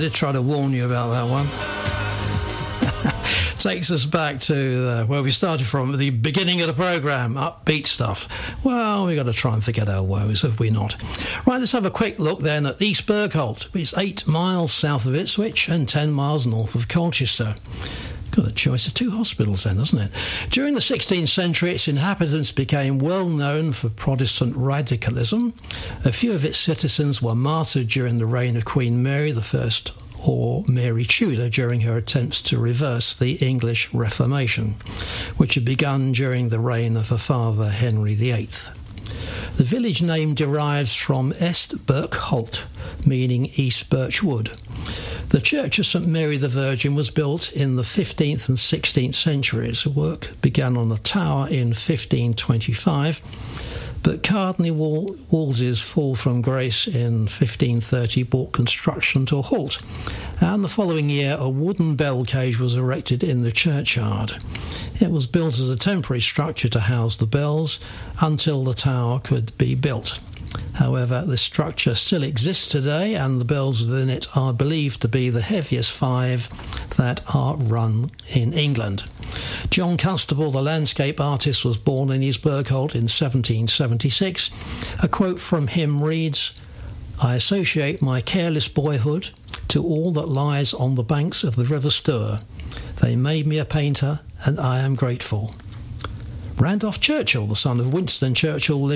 did try to warn you about that one. Takes us back to where we started from at the beginning of the programme, upbeat stuff. Well, we've got to try and forget our woes, have we not? Right, let's have a quick look then at East Bergholt. It's 8 miles south of Ipswich and 10 miles north of Colchester. Got a choice of 2 hospitals then, doesn't it? During the 16th century, its inhabitants became well known for Protestant radicalism. A few of its citizens were martyred during the reign of Queen Mary I, or Mary Tudor, during her attempts to reverse the English Reformation, which had begun during the reign of her father Henry VIII. The village name derives from Est Berkholt, meaning East Birchwood. The Church of St Mary the Virgin was built in the 15th and 16th centuries. Work began on a tower in 1525, but Cardinal Wolsey's fall from grace in 1530 brought construction to a halt, and the following year a wooden bell cage was erected in the churchyard. It was built as a temporary structure to house the bells until the tower could be built. However, this structure still exists today, and the bells within it are believed to be the heaviest 5 that are run in England. John Constable, the landscape artist, was born in East Bergholt in 1776. A quote from him reads, "I associate my careless boyhood to all that lies on the banks of the River Stour. They made me a painter, and I am grateful." Randolph Churchill, the son of Winston Churchill, lived